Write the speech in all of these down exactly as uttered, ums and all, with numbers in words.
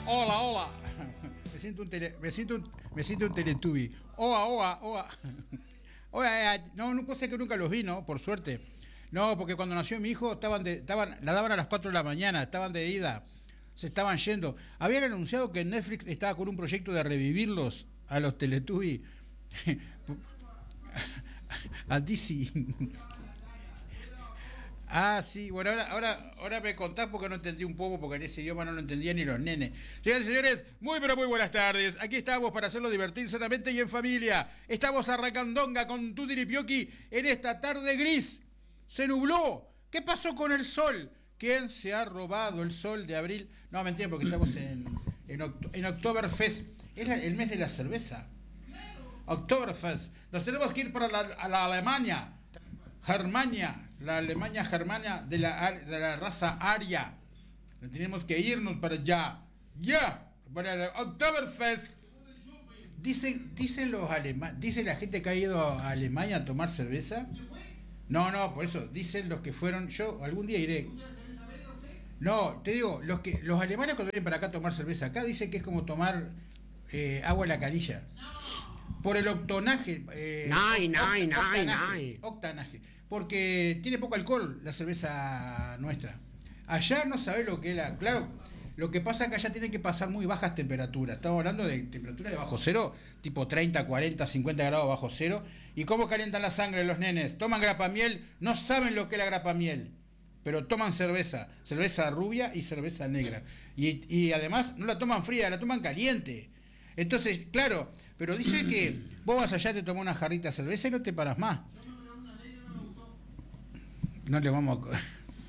Hola, hola. Me siento un tele, me siento un, me siento un Teletubby. Oa, oa, oa. Oa, no, no puede ser que nunca los vi, ¿no? Por suerte. No, porque cuando nació mi hijo estaban de, estaban, la daban a las cuatro de la mañana, estaban de ida, se estaban yendo. Habían anunciado que Netflix estaba con un proyecto de revivirlos a los Teletubby. A D C. Ah, sí, bueno, ahora, ahora, ahora me contás porque no entendí un poco, porque en ese idioma no lo entendían ni los nenes. Señores y señores, muy pero muy buenas tardes. Aquí estamos para hacerlo divertir sanamente y en familia. Estamos arrancandonga con Tudiripioqui en esta tarde gris. Se nubló. ¿Qué pasó con el sol? ¿Quién se ha robado el sol de abril? No, mentira, porque estamos en, en, Oct- en Oktoberfest. Es la- el mes de la cerveza. Oktoberfest. Nos tenemos que ir para la, a la Alemania. Germania, la Alemania Germania de la, de la raza aria. Tenemos que irnos para allá. Ya, para el Oktoberfest. Dicen, dicen los alemanes, dice la gente que ha ido a Alemania a tomar cerveza. No, no, por eso, dicen los que fueron, yo algún día iré. No, te digo, los que los alemanes cuando vienen para acá a tomar cerveza acá dicen que es como tomar eh, agua en la canilla. Por el octonaje. Eh, Nay, nay, oct- nay, octanaje, nay. octanaje. Porque tiene poco alcohol la cerveza nuestra. Allá no sabés lo que es la. Claro, lo que pasa es que allá tienen que pasar muy bajas temperaturas. Estamos hablando de temperaturas de bajo cero, tipo treinta, cuarenta, cincuenta grados bajo cero. ¿Y cómo calientan la sangre los nenes? Toman grapamiel, no saben lo que es la grapamiel. Pero toman cerveza, cerveza rubia y cerveza negra. Y, y además no la toman fría, la toman caliente. Entonces, claro, pero dice que vos vas allá, te tomás una jarrita de cerveza y no te paras más. No le vamos a...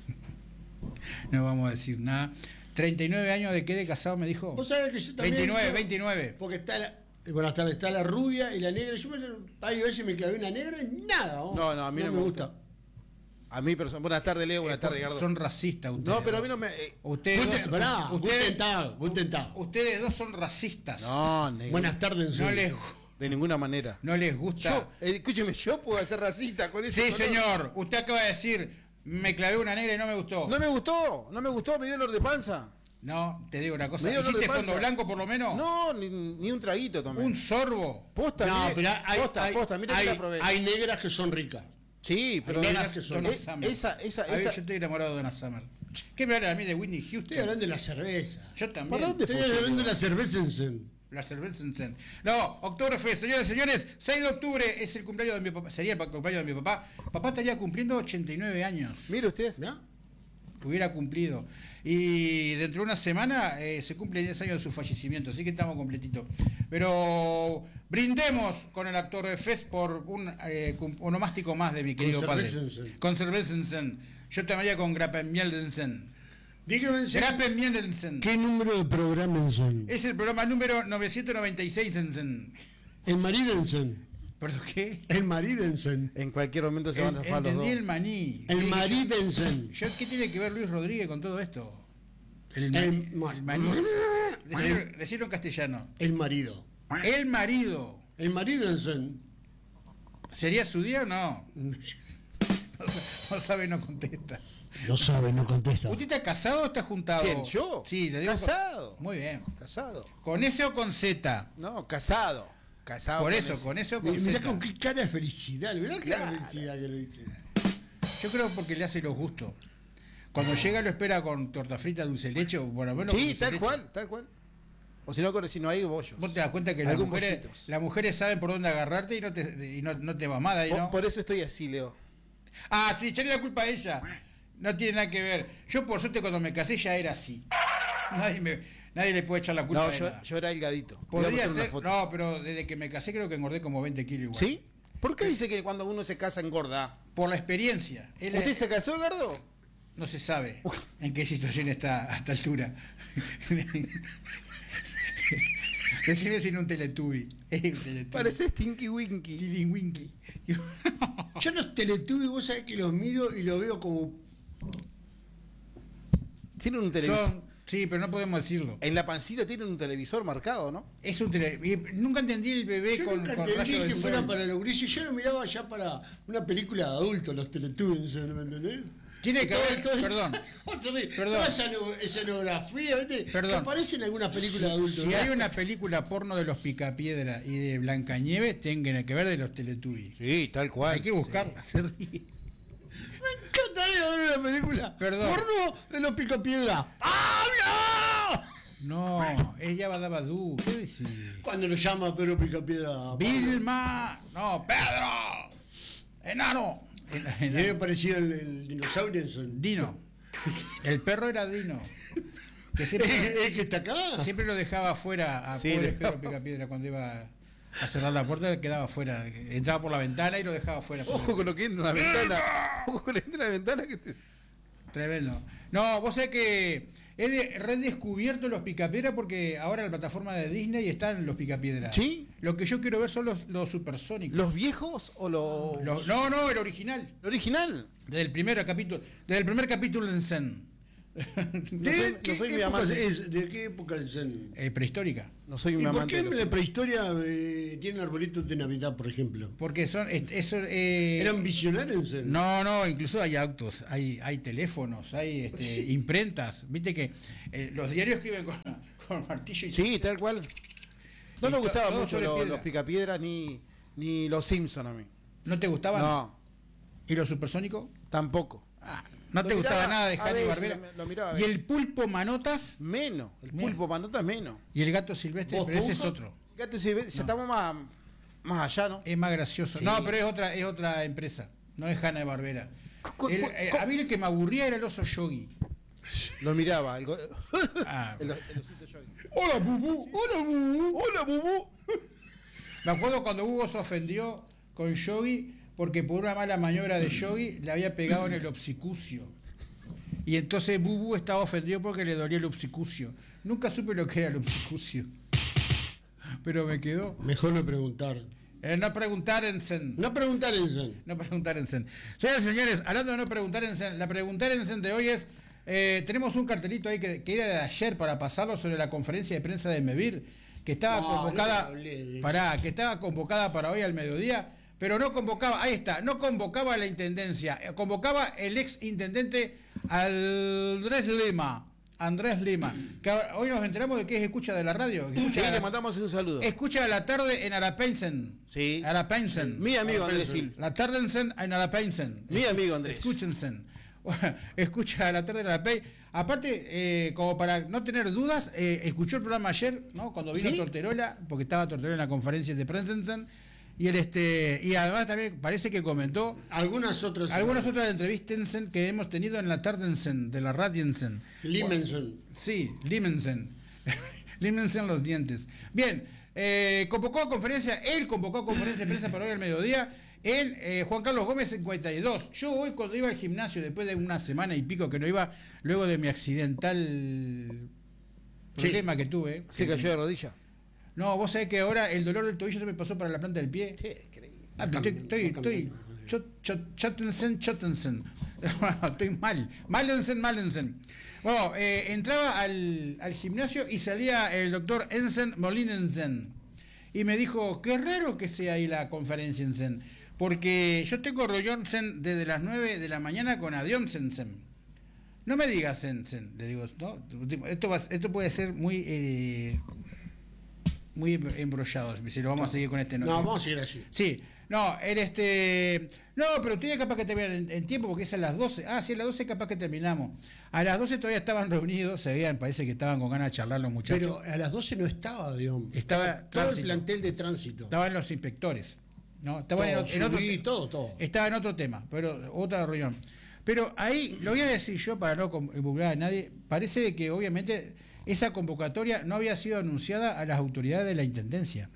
No vamos a decir nada. treinta y nueve años de qué de casado me dijo. Vos sabés que yo también. veintinueve, yo- veintinueve. Porque está la. Buenas tardes, está la rubia y la negra. Yo me, hay veces me clavé una negra y nada. ¿no? No, no, a mí no me gusta. A mí, pero buenas tardes, Leo, buenas Eh, tardes, Gardo. Son racistas ustedes. No, pero a mí no me. eh, Ustedes Guten- dos, pará, ustedes, Guten Tag, Guten Tag. ustedes dos son racistas. no, negro, Buenas tardes, No en les, de ninguna manera. no les gusta. Yo, eh, escúcheme, yo puedo ser racista con eso. Sí, señor. Usted acaba de decir, me clavé una negra y no me gustó. No me gustó, no me gustó, me dio dolor de panza. No, te digo una cosa. Me dio dolor ¿Hiciste de fondo panza. blanco por lo menos? No, ni, ni un traguito tomé. Un sorbo. Posta, No, mire, pero hay, posta, hay, posta, mire que hay, la probé. hay negras que son ricas. Sí, pero hay esa, nenas que son- Donna es- Summer. esa, esa, A ver, esa- yo estoy enamorado de Donna Summer. ¿Qué me hablan a mí de Whitney Estoy Houston? hablando de la cerveza. Yo también. ¿Para dónde Estoy fue? hablando de la cerveza en Zen. La cerveza en Zen. No, Oktoberfest, señores y señores, seis de octubre es el cumpleaños de mi papá. Sería el cumpleaños de mi papá. Papá estaría cumpliendo ochenta y nueve años. Mire usted. ¿Ya? Hubiera cumplido. Y dentro de una semana eh, se cumple diez años de su fallecimiento, así que estamos completitos. Pero brindemos con el actor de Fest por un eh, cum- onomástico más de mi querido padre. cervezensen. Con cervezensen. Yo tomaría con grappenmielensen. Dígame, en Zen, Grappenmielensen. ¿qué número de programa en Zen? Es el programa número novecientos noventa y seis en Zen. El marido en Zen. ¿Perdón qué? El marido en Zen. En cualquier momento se van a El- zafar los entendí dos. el maní. El Dije, marido en Zen. Yo, ¿qué tiene que ver Luis Rodríguez con todo esto? El El maní. ma- El maní. Decirlo, decirlo en castellano. El marido. El marido. El marido en Zen. ¿Sería su día o no? No sa- no sabe, no contesta. No sabe, no contesta. ¿Usted está casado o está juntado? ¿Quién, yo? Sí, le digo. Casado. con- Muy bien. Casado. ¿Con ese o con Z? No, casado. Casado. Por con eso, ese. con ese o con Mirá Z. con qué cara de felicidad. Mirá qué cara de Claro. felicidad que le dice. Yo creo porque le hace los gustos. Cuando llega lo espera con torta frita, dulce de leche, o por lo menos con Sí, dulce de tal leche. cual, tal cual. O si no, con- si no hay bollos. Vos te das cuenta que las Algún mujeres, bollitos. las mujeres saben por dónde agarrarte y no te, y no, no te va mal ahí, Por, ¿no? por eso estoy así, Leo. Ah, sí, echarle la culpa a ella. No tiene nada que ver. Yo, por suerte, cuando me casé ya era así. Nadie, me, nadie le puede echar la culpa No, de yo, nada. yo era delgadito. Voy a Podría mostrar una ser. foto. No, pero desde que me casé creo que engordé como veinte kilos igual. ¿Sí? ¿Por qué dice que cuando uno se casa engorda? Por la experiencia. Él- ¿Usted se casó, Gardo? No se sabe en qué situación está a esta altura. Decime sin un Teletubby. Es un Teletubby. Parece Stinky Winky. Tilingüinqui. Yo los Teletubbies, vos sabés que los miro y los veo como. Tienen un televisor. Son, sí, pero no podemos decirlo. En la pancita tienen un televisor marcado, ¿no? Es un tele... y Nunca entendí el bebé Yo con, nunca con entendí rayos que de fueran sol. para los grises. Yo lo miraba ya para una película de adultos, los Teletubbies, ¿me entendés? Tiene que Todo- haber, todo- perdón, Perdón. Perdón. Toda esa no- escenografía, ¿viste? Perdón. Que aparece en algunas películas de si, adultos. si ¿no? hay una película porno de los Picapiedra y de Blancanieves, tienen que ver de los Teletubbies. Sí, tal cual. Hay que buscarla, se ríe. Me encantaría ver una película Perdón. porno de los Picapiedra. ¡Habla! No, ella va Badabadú. ¿Qué decís? Cuando lo llama Pedro Picapiedra. Vilma. No, Pedro. Enano. En- Y me enano. parecía el, el dinosaurio en San- Dino. El perro era Dino. Que siempre, ¿El que está acá? siempre lo dejaba afuera a Sí, pobre le- Pedro Picapiedra cuando iba a cerrar la puerta, quedaba afuera. Entraba por la ventana y lo dejaba afuera. Ojo con lo que entra en la ventana. Ojo con lo que entra en la ventana. Que te... Tremendo. No, vos sabés que he de- redescubierto los Picapiedra porque ahora en la plataforma de Disney están los Picapiedra. ¿Sí? Lo que yo quiero ver son los, los supersónicos. ¿Los viejos o los.? Los- no, no, el original. ¿El original? Desde el primer capítulo. Desde el primer capítulo en Zen. No soy- ¿De, no qué soy mi época amante. es, ¿De qué época es en- Eh, prehistórica. No soy un ¿Y por amante qué de en los- la prehistoria eh, tienen arbolitos de Navidad, por ejemplo? Porque son. es- Eso, eh, ¿Eran visionarios? en- No, no, incluso hay autos, hay, hay teléfonos, hay este, Sí. imprentas. Viste que eh, los diarios escriben con, con martillo y Sí, tal cual. No Y me to- gustaban todo mucho sobre los, piedra. los Picapiedras ni, ni los Simpson a mí. ¿No te gustaban? No, ¿Y los supersónicos? tampoco. Ah, no Lo te gustaba miraba nada de a Hanna y veces, Barbera. lo- lo miraba a Y el veces. pulpo Manotas Menos. El Menos. pulpo manota menos. y el gato silvestre, ¿Vos, pero ese es Punto? otro. Fíjate si ve- si estamos más, más allá, ¿no? Es más gracioso. Sí. No, pero es otra, es otra empresa. No es Hanna de Barbera. cu- El- cu- eh, cu- a mí el que me aburría era el oso yogi. Lo miraba. El, go- Ah, el, el osito Yogi. hola, Bubu. Hola, Bubu. Hola, Bubu. Me acuerdo cuando Hugo se ofendió con Yogi porque por una mala maniobra de Yogi le había pegado en el obsicucio. Y entonces Bubu estaba ofendido porque le dolía el obsicucio. Nunca supe lo que era el obsicucio. Pero me quedó. Mejor no preguntar. Eh, no preguntar en Zen. No preguntar en Zen. No preguntar en Zen. Señoras y señores, hablando de no preguntar en Zen, la preguntar en Zen de hoy es, eh, tenemos un cartelito ahí que, que era de ayer para pasarlo sobre la conferencia de prensa de Mevir, que estaba No, convocada, no me hablé de eso. pará, que estaba convocada para hoy al mediodía, pero no convocaba, ahí está, no convocaba a la intendencia, eh, convocaba el ex intendente Andrés Lima. Andrés Lima, que ahora- hoy nos enteramos de que es escucha de la radio, que Sí, escucha, a le la, mandamos un saludo. escucha a la tarde en Arapensen. Sí. Arapensen. Mi amigo Andrés Sil. La tarde en Arapensen. Mi amigo Andrés. Escúchense. Escucha a la tarde en Arapey. Aparte, eh, como para no tener dudas, eh, escuchó el programa ayer, ¿no? Cuando vino ¿Sí? Torterola, porque estaba Torterola en la conferencia de Prensensen. Y el este y además también parece que comentó Algunas otras. algunas otras entrevistas que hemos tenido en la Tardensen, de la Radiensen. Limenson. Sí, Limensen. Limensen los dientes. Bien, eh, convocó a conferencia, él convocó a conferencia de prensa para hoy al mediodía en eh, Juan Carlos Gómez cincuenta y dos. Yo hoy cuando iba al gimnasio, después de una semana y pico que no iba, luego de mi accidental problema que tuve. Se cayó de rodilla. No, vos sabés que ahora el dolor del tobillo se me pasó para la planta del pie. Ah, estoy, estoy, estoy, chot- chot- Chottensen, Chottensen. Estoy mal. Malensen, Malensen. Bueno, eh, entraba al, al gimnasio y salía el doctor Ensen Molinensen. Y me dijo, qué raro que sea ahí la conferencia en Zen. Porque yo tengo Royonsen desde las nueve de la mañana con Adionsensen. No me digas Sensen. Le digo, no, esto, va, esto puede ser muy... Eh, muy embrollado, si lo vamos a seguir con este No, nombre. vamos a seguir así. Sí, no, él este. No, pero estoy capaz que terminar en, en tiempo porque es a las doce. Ah, sí, a las doce capaz que terminamos. A las doce todavía estaban reunidos, se veían, parece que estaban con ganas de charlar los muchachos. Pero a las doce no estaba, digamos. Estaba todo tránsito. el plantel de tránsito. Estaban los inspectores, ¿no? Estaban en, Todo, ot- en otro, sí, todo, todo. Estaba en otro tema, pero otra reunión. Pero ahí, lo voy a decir yo para no com- involucrar a nadie, parece de que obviamente esa convocatoria no había sido anunciada a las autoridades de la Intendencia.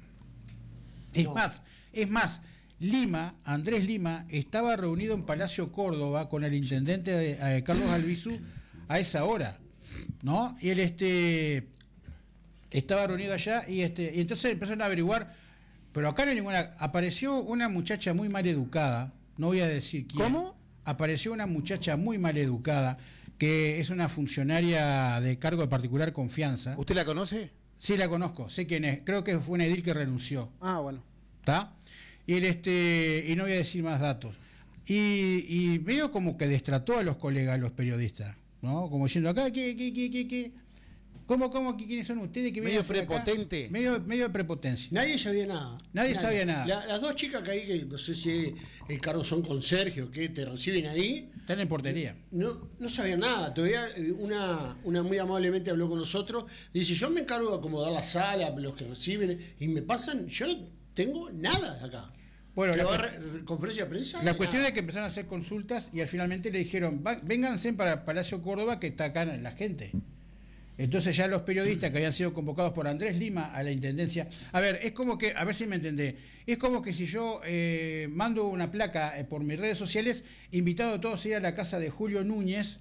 Es No. más, es más, Lima, Andrés Lima, estaba reunido en Palacio Córdoba con el intendente eh, Carlos Albizu a esa hora, ¿no? Y él este estaba reunido allá y este y entonces empezaron a averiguar, pero acá no hay ninguna. Apareció una muchacha muy mal educada, no voy a decir quién. ¿Cómo? Apareció una muchacha muy mal educada que es una funcionaria de cargo de particular confianza. ¿Usted la conoce? Sí, la conozco, sé quién es. Creo que fue una edil que renunció. Ah, bueno. ¿Está? Y, el este, y no voy a decir más datos. y, y veo como que destrató a los colegas, a los periodistas, ¿no? Como diciendo acá, ¿qué, qué, qué, qué, qué? ¿Cómo, cómo, quiénes son ustedes que Medio vienen a hacer acá? prepotente. Medio, medio de prepotencia. Nadie sabía nada. Nadie sabía nada. La- las dos chicas que hay, que no sé si el cargo son conserje o qué, te reciben ahí, Están en portería. no, no sabían nada. Todavía eh, una, una muy amablemente habló con nosotros. Dice, yo me encargo de acomodar la sala, los que reciben, y me pasan, yo no tengo nada de acá. Bueno, Pero la, va cu- a re- re- conferencia de prensa. la y cuestión nada. es que empezaron a hacer consultas y al finalmente le dijeron, "Va- vénganse para Palacio Córdoba que está acá la gente". Entonces ya los periodistas que habían sido convocados por Andrés Lima a la intendencia, a ver, es como que, a ver si me entendés, es como que si yo eh, mando una placa eh, por mis redes sociales, invitado a todos a ir a la casa de Julio Núñez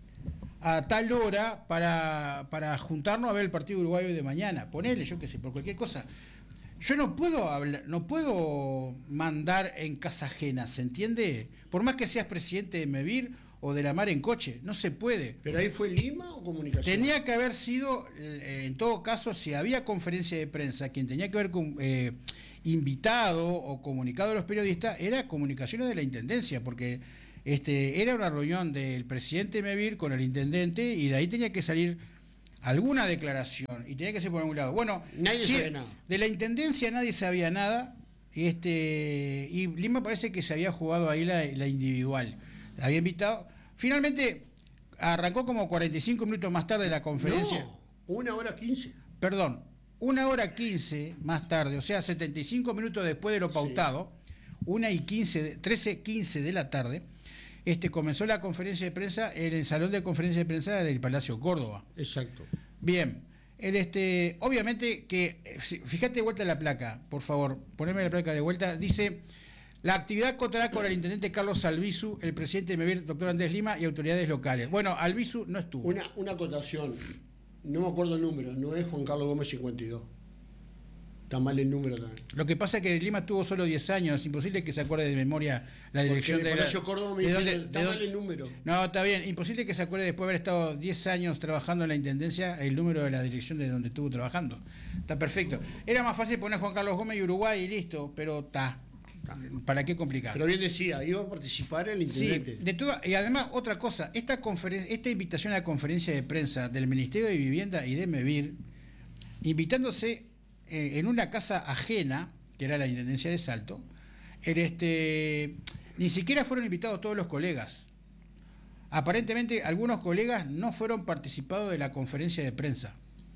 a tal hora para, para juntarnos a ver el partido uruguayo de mañana, ponele, yo qué sé, por cualquier cosa. Yo no puedo hablar, no puedo mandar en casa ajena, ¿se entiende? Por más que seas presidente de Mevir o de la Mar en coche, no se puede. ¿Pero ahí fue Lima o comunicación? Tenía que haber sido, eh, en todo caso, si había conferencia de prensa, quien tenía que haber eh, invitado o comunicado a los periodistas era comunicaciones de la Intendencia, porque este era una reunión del presidente Mevir con el intendente y de ahí tenía que salir alguna declaración y tenía que ser por algún lado. Bueno, Nadie sí, sabía nada. de la Intendencia nadie sabía nada, este y Lima parece que se había jugado ahí la, la individual. La había invitado. Finalmente arrancó como cuarenta y cinco minutos más tarde la conferencia. No, una hora quince. Perdón, una hora quince más tarde, o sea, setenta y cinco minutos después de lo pautado, una y quince, trece quince de la tarde, este, comenzó la conferencia de prensa en el salón de conferencia de prensa del Palacio Córdoba. Exacto. Bien, el este, obviamente que, fíjate de vuelta la placa, por favor, poneme la placa de vuelta, dice, la actividad contará con el intendente Carlos Albizu, el presidente de Mevir, doctor Andrés Lima, y autoridades locales. Bueno, Albizu no estuvo. Una, una acotación, no me acuerdo el número, no es Juan Carlos Gómez cincuenta y dos. Está mal el número también. Lo que pasa es que Lima tuvo solo diez años, es imposible que se acuerde de memoria la dirección Porque de el la... Palacio Córdoba me de dijeron, dónde- está de mal dónde- el número. No, está bien, imposible que se acuerde después de haber estado diez años trabajando en la Intendencia el número de la dirección de donde estuvo trabajando. Está perfecto. Era más fácil poner Juan Carlos Gómez y Uruguay y listo, pero está. ¿Para qué complicar? Pero bien decía, iba a participar el Sí, intendente. de toda, y además otra cosa, esta conferen- esta invitación a la conferencia de prensa del Ministerio de Vivienda y de Mevir, invitándose eh, en una casa ajena, que era la Intendencia de Salto, el este, ni siquiera fueron invitados todos los colegas. Aparentemente algunos colegas no fueron participados de la conferencia de prensa.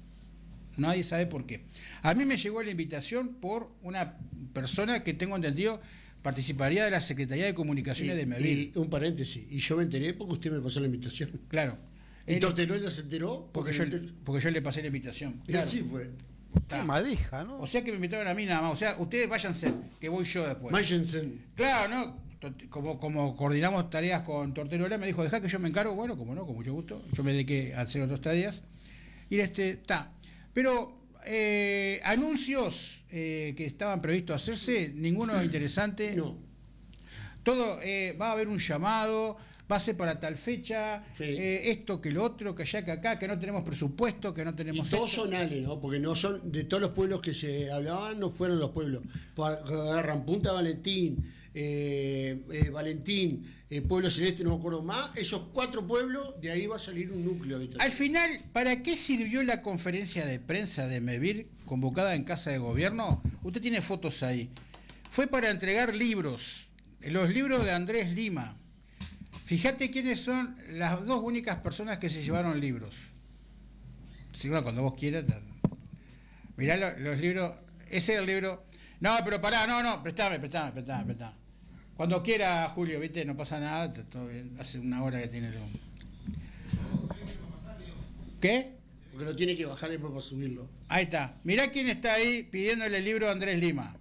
Nadie sabe por qué. A mí me llegó la invitación por una persona que tengo entendido participaría de la Secretaría de Comunicaciones Y- de Mevir. y un paréntesis, y yo me enteré porque usted me pasó la invitación. Claro. ¿Y Él- Torterola se enteró? porque, yo, porque yo le pasé la invitación. Y Claro. así fue. Está. Qué madeja, ¿no? O sea que me invitaron a mí nada más. O sea, ustedes váyanse, que voy yo después. Máyensen. Claro, ¿no? Tot- Como, como coordinamos tareas con Torterola, me dijo, dejá que yo me encargo. Bueno, como no, con mucho gusto. Yo me dediqué a hacer otras tareas. Y este, está. Pero eh, anuncios eh, que estaban previstos hacerse, ninguno interesante. No. Todo, eh, va a haber un llamado, va a ser para tal fecha, Sí. eh, esto que lo otro, que allá que acá, que no tenemos presupuesto, que no Y tenemos todos esto. son Ale, ¿no? Porque no son, de todos los pueblos que se hablaban, no fueron los pueblos. Por- Agarran Punta Valentín, eh, eh, Valentín, eh, Pueblo Celeste, no me acuerdo más. Esos cuatro pueblos, de ahí va a salir un núcleo. ¿viste? Al final, ¿para qué sirvió la conferencia de prensa de Mevir convocada en Casa de Gobierno? Usted tiene fotos ahí. Fue para entregar libros, los libros de Andrés Lima. Fíjate quiénes son las dos únicas personas que se llevaron libros. Sí, bueno, cuando vos quieras. te- Mirá lo- los libros. Ese es el libro. No, pero pará, no, no, prestame, prestame, prestame, prestame. Cuando quiera, Julio, viste, no pasa nada, está todo bien. Hace una hora que tiene el. ¿Qué? Porque lo tiene que bajar después para subirlo. Ahí está. Mirá quién está ahí pidiéndole el libro a Andrés Lima.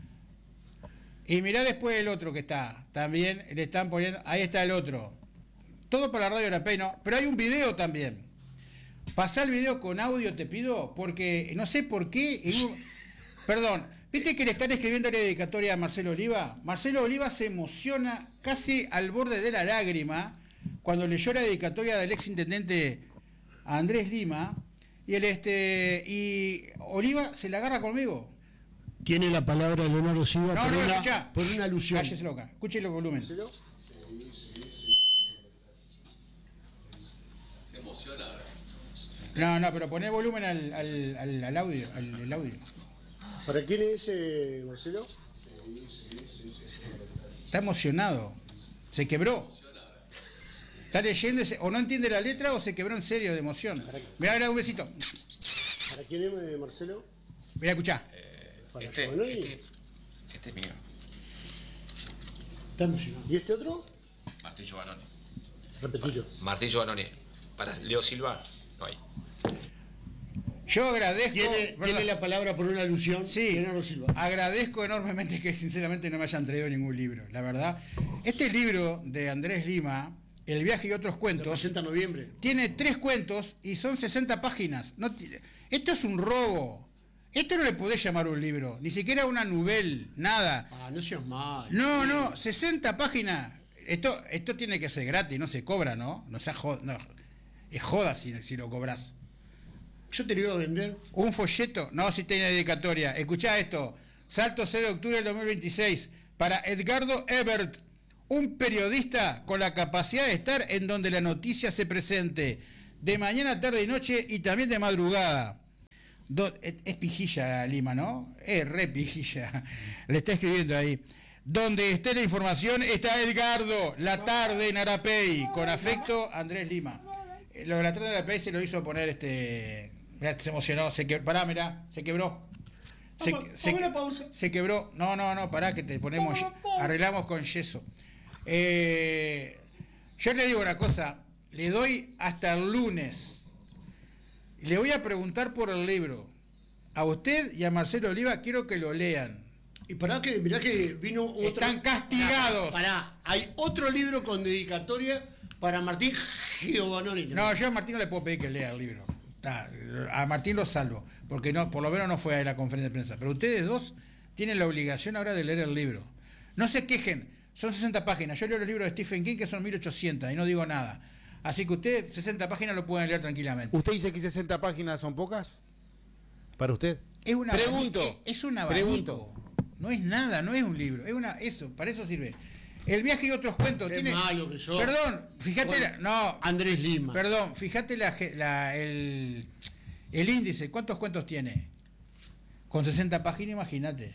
Y mirá después el otro que está. También le están poniendo. Ahí está el otro. Todo para Radio Arapey, ¿no? Pero hay un video también. Pasá el video con audio, te pido, porque no sé por qué. en un- Perdón. ¿Viste que le están escribiendo la dedicatoria a Marcelo Oliva? Marcelo Oliva se emociona casi al borde de la lágrima cuando leyó la dedicatoria del ex intendente Andrés Lima. Y el este. Y Oliva se la agarra conmigo. Tiene la palabra Leonardo Silva No, por, no, una, escuchá. por una alusión. Cállese loca. Escuche el volumen. No, no, pero poné volumen al, al, al, al audio, al, al audio. ¿Para quién es ese, Marcelo? Está emocionado. Se quebró. Está leyendo ese, o no entiende la letra o se quebró en serio de emoción. Mirá, mirá, un besito. ¿Para quién es, Marcelo? Mirá, escuchá. ¿Para Este, Giovanni? este, este es mío. Está emocionado. ¿Y este otro? Martín Giovannoni. Repetilo. Martín Giovannoni. Para Leo Silva, no hay. Yo agradezco. ¿Tiene, perdón, tiene la palabra por una alusión? Sí, Leonardo Silva. agradezco enormemente que sinceramente no me hayan traído ningún libro, la verdad. Este libro de Andrés Lima, El viaje y otros Lo cuentos, presenta en noviembre. tiene tres cuentos y son sesenta páginas. No, ti- esto es un robo. Esto no le podés llamar un libro, ni siquiera una novela, nada. Ah, no seas mal. No, no, sesenta páginas. Esto, esto tiene que ser gratis, no se cobra, ¿no? No sea joda, no, es joda si, si lo cobras. Yo te lo iba a vender. Un folleto, no, si tiene dedicatoria. Escuchá esto. Salto seis de octubre del dos mil veintiséis para Edgardo Ebert, un periodista con la capacidad de estar en donde la noticia se presente, de mañana, tarde y noche y también de madrugada. Do- es, es pijilla Lima, ¿no? Es re pijilla. Le está escribiendo ahí. Donde esté la información está Edgardo, la tarde en Arapey. Con afecto, Andrés Lima. Eh, Lo de la tarde en Arapey se lo hizo poner este. Mirá, se emocionó, se quebró. Pará, mirá, se quebró. Se, Vamos, se- vamos a la pausa. se quebró. No, no, no, pará que te ponemos. Arreglamos con yeso. Eh, yo le digo una cosa, le doy hasta el lunes. Le voy a preguntar por el libro. A usted y a Marcelo Oliva quiero que lo lean. Y pará que, mirá que vino otro. Están castigados. Pará, hay otro libro con dedicatoria para Martín Giovannoni. No, yo a Martín no le puedo pedir que lea el libro. Está, a Martín lo salvo, porque no, por lo menos no fue a la conferencia de prensa. Pero ustedes dos tienen la obligación ahora de leer el libro. No se quejen, son sesenta páginas. Yo leo los libros de Stephen King que son mil ochocientas y no digo nada. Así que ustedes sesenta páginas lo pueden leer tranquilamente. ¿Usted dice que sesenta páginas son pocas? ¿Para usted? Es una Pregunto. abanico, Es un abanico. Pregunto. No es nada, no es un libro. Es una, eso, para eso sirve. El viaje y otros cuentos. Qué tiene, malo que sos. Perdón, fíjate, Bueno, la- no, Andrés Lima. perdón, fíjate la, ge- la- el, el índice. ¿Cuántos cuentos tiene? Con sesenta páginas, imagínate.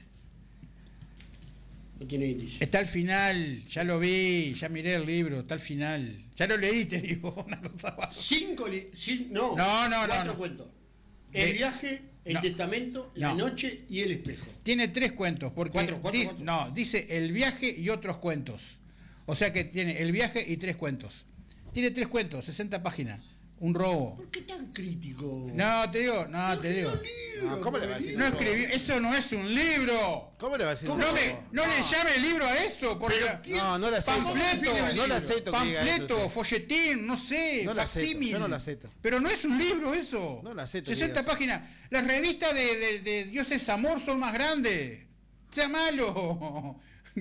No tiene índice. Está al final, ya lo vi, ya miré el libro, está al final. Ya lo leí, te digo, una cosa más. Cinco li- cin- no, No, no, no, cuatro no. cuentos. El De- viaje, el no. testamento, la No. noche y el espejo. Tiene tres cuentos, porque Cuatro, cuatro, dis- cuatro. no, dice el viaje y otros cuentos. O sea que tiene el viaje y tres cuentos. Tiene tres cuentos, sesenta páginas. Un robo. ¿Por qué tan crítico? No, te digo, no, te digo. No, ¿cómo le va a decir? No escribió, eso no es un libro. ¿Cómo le va a decir? No, eso? me, no, le llame libro a eso, porque No, no le acepto. panfleto, No le acepto que diga eso panfleto, usted. folletín, no sé, No lo acepto, facsímil. yo no lo acepto. Pero no es un libro eso. No lo acepto que sesenta diga eso. páginas. Las revistas de, de, de Dios es amor son más grandes. Sea malo.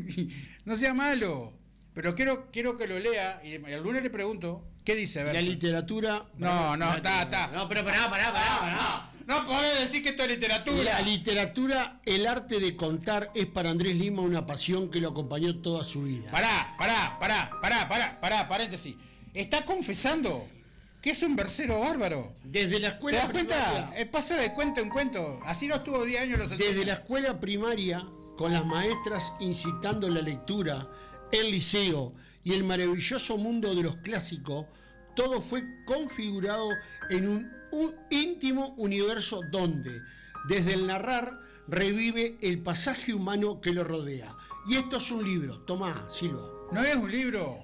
No sea malo. Pero quiero, quiero que lo lea y el lunes le pregunto, ¿qué dice? A ver. La literatura. No, no, está, está. No, pero pará, pará, pará, pará. No podés decir que esto es literatura. La literatura, el arte de contar, es para Andrés Lima una pasión que lo acompañó toda su vida. Pará, pará, pará, pará, pará, pará, paréntesis. Está confesando que es un versero bárbaro. Desde la ¿Te escuela das cuenta? primaria, Eh, Pasa de cuento en cuento. Así no estuvo diez años los desde alumnos. la escuela primaria, con las maestras incitando la lectura, el liceo y el maravilloso mundo de los clásicos, todo fue configurado en un, un íntimo universo donde, desde el narrar, revive el pasaje humano que lo rodea. Y esto es un libro. Tomá, Silva. No es un libro.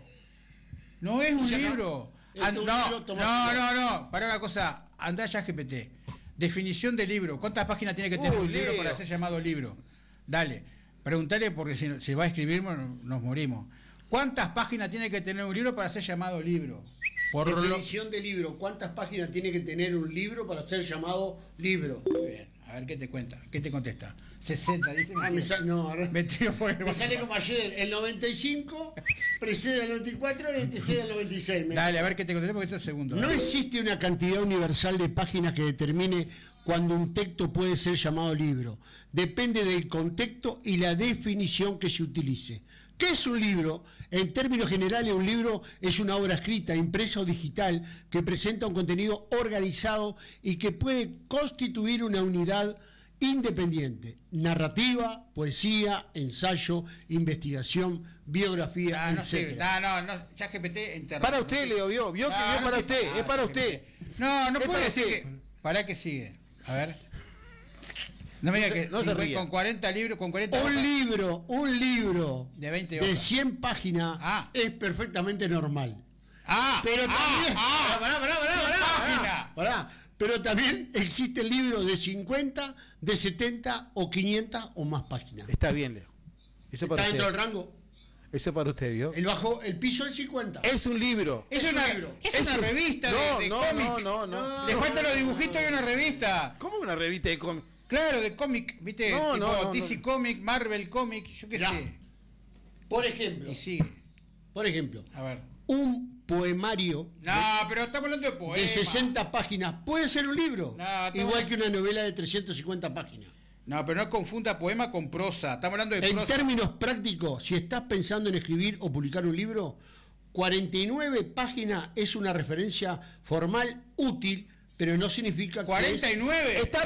No es un Se acabó. libro. Esto An- es un no, libro, Tomás no, Silva. no, no. Para una cosa. Andá ya G P T. Definición de libro. ¿Cuántas páginas tiene que tener Uy, un libro Leo. para ser llamado libro? Dale. Preguntale porque si se va a escribir nos nos morimos. ¿Cuántas páginas tiene que tener un libro para ser llamado libro? Por lo... Definición de libro. ¿Cuántas páginas tiene que tener un libro para ser llamado libro? Bien, a ver qué te cuenta, qué te contesta. sesenta, dice. Ah, me, sal- no, ahora- Me tiro por el me sale como ayer. El noventa y cinco precede al noventa y cuatro y antecede al noventa y seis. Me- Dale, a ver qué te contesta porque esto es segundo. No existe una cantidad universal de páginas que determine cuando un texto puede ser llamado libro. Depende del contexto y la definición que se utilice. ¿Qué es un libro? En términos generales, un libro es una obra escrita, impresa o digital, que presenta un contenido organizado y que puede constituir una unidad independiente. Narrativa, poesía, ensayo, investigación, biografía, Ah, no sirve. etcétera. No, no, no. ChatGPT enterrado. Para usted, Leo, vio, vio que No, vio no para sirve. usted, Ah, es para ChatGPT. usted. No, no Es puede para decir usted. que. ¿Para qué sigue? A ver. No me diga No se- que no se cincuenta ría. con cuarenta libros, con cuarenta Un hojas. libro, un libro De veinte de hojas. cien páginas Ah. es perfectamente normal. Ah, Pero ah, también, ah, pará, pará, pará, cien pará, páginas. pará, pará. Pero también existen libros de cincuenta, de setenta o quinientas o más páginas. Está bien, Leo. Eso ¿Está para dentro del usted. rango? Eso para usted, ¿vio? El bajo, el piso del cincuenta. Es un libro. Es, Es un una, libro. es Es una un- revista No, de, de no, cómic. no, no, no. Le faltan los dibujitos de una revista. ¿Cómo una revista de cómic? Claro, de cómic, ¿viste? No, tipo no, no, D C no. Comic, Marvel Comic, yo qué Ya. sé. Por ejemplo, Y sigue. por ejemplo, A ver. un poemario No, pero estamos hablando de poemas. de sesenta páginas puede ser un libro, No, estamos- igual que una novela de trescientas cincuenta páginas. No, pero no confunda poema con prosa. Estamos hablando de En prosa. términos prácticos, si estás pensando en escribir o publicar un libro, cuarenta y nueve páginas es una referencia formal útil, pero no significa que ¿cuarenta y nueve? es- Está